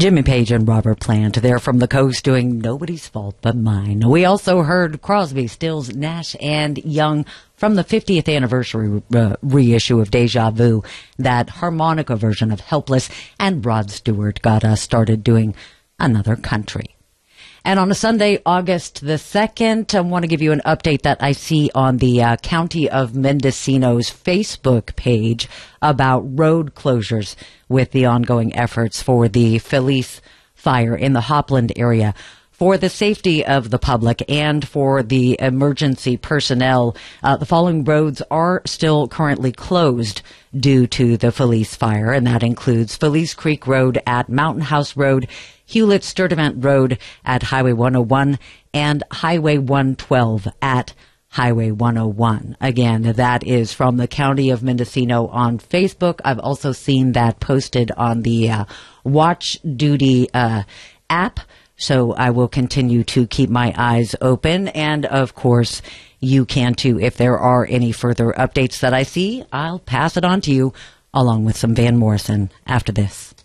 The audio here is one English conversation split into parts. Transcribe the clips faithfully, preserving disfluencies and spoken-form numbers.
Jimmy Page and Robert Plant, they're from the coast doing Nobody's Fault But Mine. We also heard Crosby, Stills, Nash, and Young from the fiftieth anniversary uh, reissue of Deja Vu, that harmonica version of Helpless, and Rod Stewart got us started doing Another Country. And on a Sunday, August the second, I want to give you an update that I see on the uh, County of Mendocino's Facebook page about road closures with the ongoing efforts for the Felice fire in the Hopland area. For the safety of the public and for the emergency personnel, uh, the following roads are still currently closed due to the Felice fire, and that includes Felice Creek Road at Mountain House Road, Hewlett Sturtevant Road at Highway one oh one, and Highway one twelve at Highway one oh one. Again, that is from the County of Mendocino on Facebook. I've also seen that posted on the uh, Watch Duty uh, app. So I will continue to keep my eyes open. And, of course, you can, too. If there are any further updates that I see, I'll pass it on to you, along with some Van Morrison after this.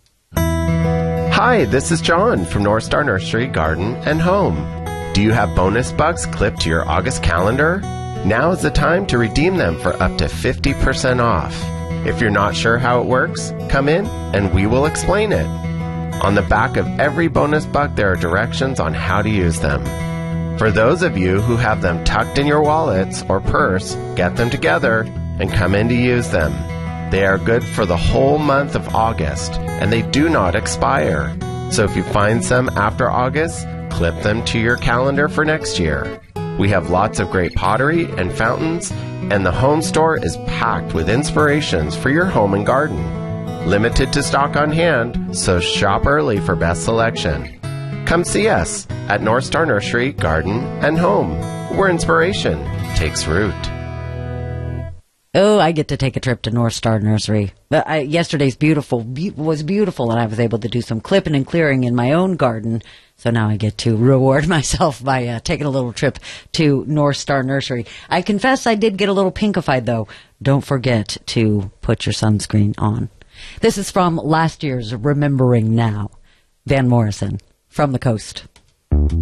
Hi, this is John from North Star Nursery, Garden, and Home. Do you have bonus bucks clipped to your August calendar? Now is the time to redeem them for up to fifty percent off. If you're not sure how it works, come in and we will explain it. On the back of every bonus buck, there are directions on how to use them. For those of you who have them tucked in your wallets or purse, get them together and come in to use them. They are good for the whole month of August, and they do not expire. So if you find some after August, clip them to your calendar for next year. We have lots of great pottery and fountains, and the home store is packed with inspirations for your home and garden. Limited to stock on hand, so shop early for best selection. Come see us at North Star Nursery, Garden, and Home, where inspiration takes root. Oh, I get to take a trip to North Star Nursery. But I, yesterday's beautiful be- was beautiful, and I was able to do some clipping and clearing in my own garden. So now I get to reward myself by uh, taking a little trip to North Star Nursery. I confess I did get a little pinkified, though. Don't forget to put your sunscreen on. This is from last year's Remembering Now. Van Morrison, from the coast.